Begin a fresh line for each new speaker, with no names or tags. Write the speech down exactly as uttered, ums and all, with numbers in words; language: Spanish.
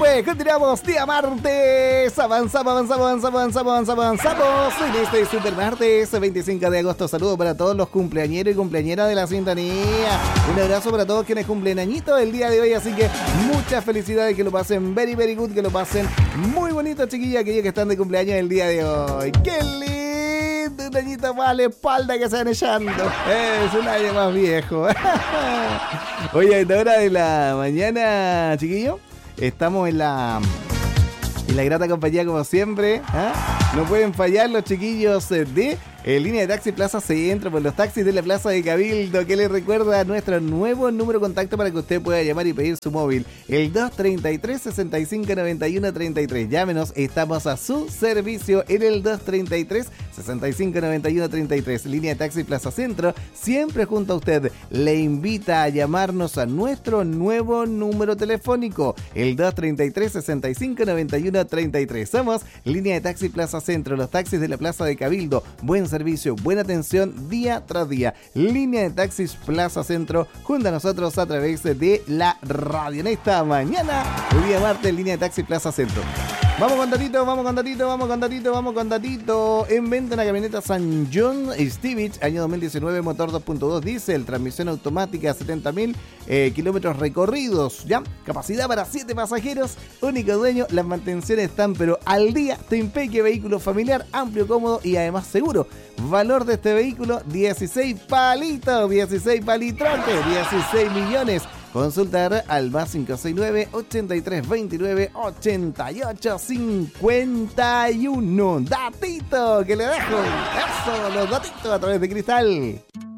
pues, continuamos día martes. Avanzamos, avanzamos, avanzamos, avanzamos, avanzamos, avanzamos. En este super martes, veinticinco de agosto. Saludos para todos los cumpleañeros y cumpleañeras de la sintonía. Un abrazo para todos quienes cumplen añitos el día de hoy. Así que muchas felicidades, que lo pasen very, very good, que lo pasen muy bonito, chiquillos, aquellos que están de cumpleaños el día de hoy. ¡Qué lindo! Un añito más a la espalda que se van echando. Es un año más viejo. Oye, a esta hora de la mañana, chiquillos, estamos en la, en la grata compañía como siempre. ¿eh? No pueden fallar los chiquillos de eh, Línea de Taxi Plaza Centro, por los taxis de la Plaza de Cabildo, que les recuerda nuestro nuevo número de contacto para que usted pueda llamar y pedir su móvil, el dos treinta y tres, sesenta y cinco, noventa y uno, treinta y tres. Llámenos, estamos a su servicio en el dos treinta y tres, sesenta y cinco, noventa y uno, treinta y tres. Línea de Taxi Plaza Centro, siempre junto a usted. Le invita a llamarnos a nuestro nuevo número telefónico, el dos treinta y tres, sesenta y cinco, noventa y uno, treinta y tres. Somos Línea de Taxi Plaza Centro, los taxis de la Plaza de Cabildo. Buen servicio, buena atención día tras día. Línea de Taxis Plaza Centro, junto a nosotros a través de la radio. En esta mañana, el día martes, Línea de Taxi Plaza Centro. Vamos con datito, vamos con datito, vamos con datito, vamos con datito. En venta una camioneta San John Stevich, año dos mil diecinueve, motor dos punto dos diésel, transmisión automática, setenta mil eh, kilómetros recorridos, ¿ya? Capacidad para siete pasajeros, único dueño, las mantenciones están pero al día. Tempeque, vehículo familiar, amplio, cómodo y además seguro. Valor de este vehículo, dieciséis palitos, dieciséis palitrotes, dieciséis millones. Consultar al más cinco seis nueve, ochenta y tres veintinueve, ochenta y ocho cincuenta y uno. Datito que le dejo. Eso, los datitos a través de Cristal.